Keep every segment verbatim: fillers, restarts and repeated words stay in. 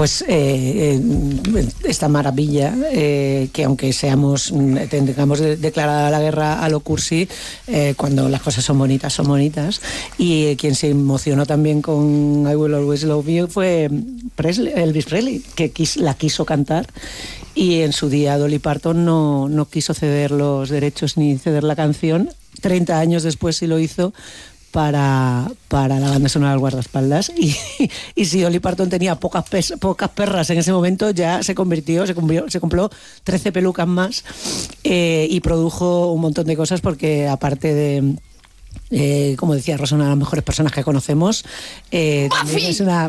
pues eh, eh, esta maravilla, eh, que aunque seamos, tengamos de, declarada la guerra a lo cursi, eh, cuando las cosas son bonitas, son bonitas. Y eh, quien se emocionó también con I Will Always Love You fue Presley, Elvis Presley, que quis, la quiso cantar. Y en su día Dolly Parton no, no quiso ceder los derechos ni ceder la canción. treinta años después sí lo hizo para, para la banda sonora del guardaespaldas. Y, y si Dolly Parton tenía pocas, pes, pocas perras en ese momento, ya se convirtió, se, cumplió, se compró trece pelucas más eh, y produjo un montón de cosas porque aparte de... Eh, como decía Rosa, una de las mejores personas que conocemos. Eh, ¡Buffy! Es una.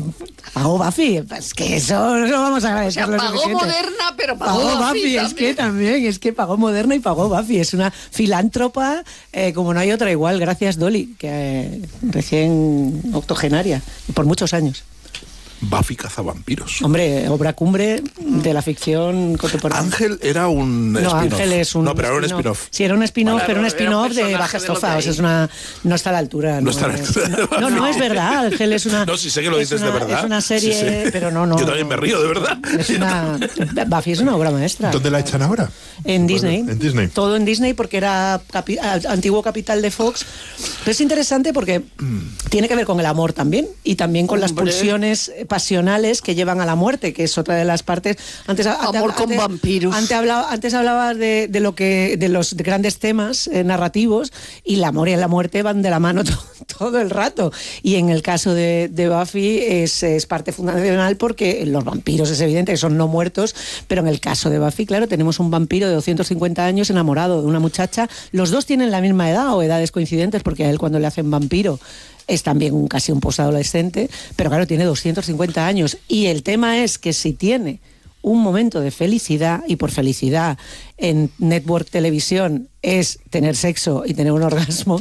Pagó Buffy. Es que eso no vamos a agradecerlo. O sea, pagó Moderna, pero pagó, pagó Buffy. Buffy es que también, es que pagó Moderna y pagó Buffy. Es una filántropa eh, como no hay otra igual. Gracias, Dolly, que eh, recién octogenaria, por muchos años. Buffy cazavampiros. Hombre, obra cumbre de la ficción contemporánea. Ángel era un no, spin-off. Ángel es un No, pero era un spin-off. spin-off. Sí, era un spin-off, Vale, pero un era un spin-off de personaje Baja de lo Estofa. que O sea, hay. es una, no está a la altura. No No, está a la altura de Buffy. No, no, es verdad. Ángel es una... No, si sé que lo es dices una- de verdad. Es una serie, Sí, sí. pero no, no. Yo también me río, de verdad. Es una... Buffy es una obra maestra. ¿Dónde la echan ahora? En Disney. En Disney. Todo en Disney porque era capi- antiguo capital de Fox. Pero es interesante porque tiene que ver con el amor también y también con las Hombre. pulsiones pasionales que llevan a la muerte, que es otra de las partes. Antes, Amor antes, con vampiros. Antes hablaba, antes hablaba de, de lo que de los grandes temas eh, narrativos, y el amor y la muerte van de la mano to- todo el rato. Y en el caso de, de Buffy es, es parte fundacional porque los vampiros es evidente que son no muertos, pero en el caso de Buffy, claro, tenemos un vampiro de doscientos cincuenta años enamorado de una muchacha. Los dos tienen la misma edad o edades coincidentes, porque a él cuando le hacen vampiro es también un, casi un postadolescente, pero claro, tiene doscientos cincuenta años. Y el tema es que si tiene un momento de felicidad, y por felicidad en Network Televisión es tener sexo y tener un orgasmo,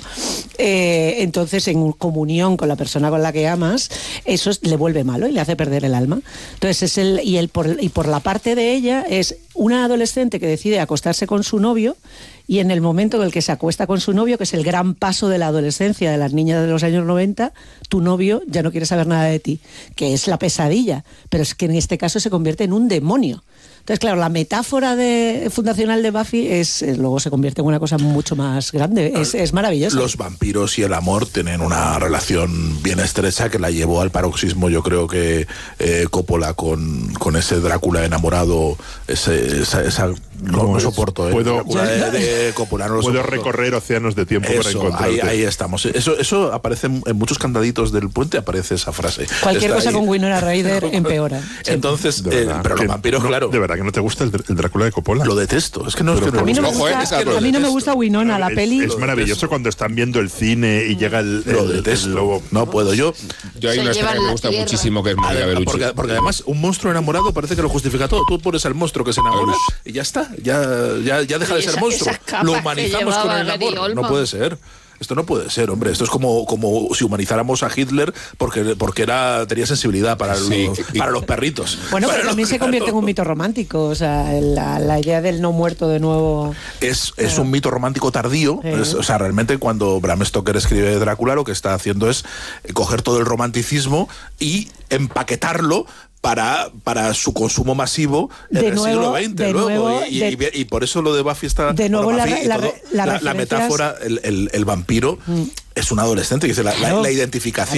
eh, entonces en comunión con la persona con la que amas, eso es, le vuelve malo y le hace perder el alma. Entonces es el, y, el por, y por la parte de ella es una adolescente que decide acostarse con su novio, y en el momento en el que se acuesta con su novio, que es el gran paso de la adolescencia de las niñas de los años noventa, tu novio ya no quiere saber nada de ti, que es la pesadilla, pero es que en este caso se convierte en un demonio. Entonces, claro, la metáfora de, fundacional de Buffy es, eh, luego se convierte en una cosa mucho más grande. Es, es maravilloso. Los vampiros y el amor tienen una relación bien estrecha que la llevó al paroxismo, yo creo que eh, Coppola con, con ese Drácula enamorado, ese, esa, esa no, no soporto, ¿eh? Puedo, Drácula de, de Coppola, no lo puedo soporto. recorrer océanos de tiempo para Eso, encontrarte. ahí, ahí estamos. Eso, eso aparece en, en muchos candaditos del puente, aparece esa frase. Cualquier Está cosa ahí. con Winona Ryder empeora. Siempre. Entonces, De eh, verdad, pero los que vampiros, no, claro, De verdad que no te gusta el, el Drácula de Coppola. lo detesto. Es que no, es que Pero no A mí no me Ojo, eh, gusta, esa lo a mí no me detesto. gusta Winona, la es, peli. es maravilloso cuando están viendo el cine y llega el, lo el- el detesto. lobo. No puedo. Yo, Yo hay Se una escena llevan que me la gusta tierra. muchísimo, que es Mónica Además, Bellucci. porque, porque además un monstruo enamorado parece que lo justifica todo. Tú pones al monstruo que se enamora Bellucci. y ya está, ya, ya, ya deja de Y ser esa- monstruo. esas capas Lo que humanizamos con llevaba el Gary amor. No Oldman. puede ser. Esto no puede ser, hombre. Esto es como, como si humanizáramos a Hitler porque, porque era, tenía sensibilidad para, Sí, los, y- para los perritos. Bueno, Para pero los- también se convierte en un mito romántico. O sea, la, la idea del no muerto de nuevo. Es, es un mito romántico tardío. Sí. Es- o sea, realmente cuando Bram Stoker escribe Drácula, lo que está haciendo es coger todo el romanticismo y empaquetarlo para, para su consumo masivo en De el nuevo, siglo veinte. de luego. nuevo, y, y- de- y- y por eso lo de Buffy está... De nuevo bueno, la- Buffy y la- todo, la la, la referencias- metáfora, el, el- el vampiro es un adolescente. Dice, la, la- Claro. la identificación